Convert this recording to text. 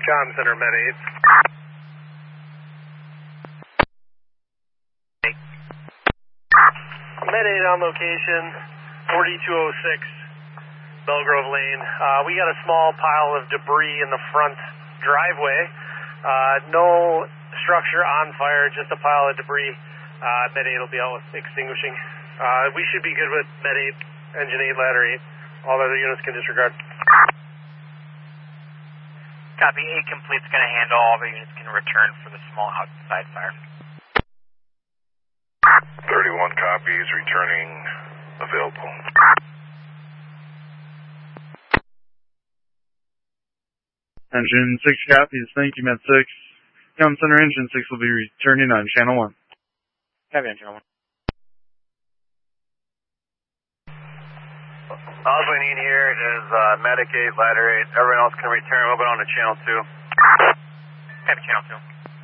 Comm Center, Med 8. Med 8 on location, 4206 Belgrove Lane. We got a small pile of debris in the front driveway. No structure on fire, just a pile of debris. Med 8 will be out with extinguishing. We should be good with Med 8, Engine 8, Ladder 8. All other units can disregard. Copy, 8 complete's going to handle. All the units can return for the small outside fire. 31 copies, returning available. Engine 6 copies, thank you, Med 6. Comm Center, Engine 6 will be returning on Channel 1. Copy on Channel 1. All we need here is Medic 8, Ladder 8. Everyone else can return. We'll go on to Channel 2. Copy, Channel 2.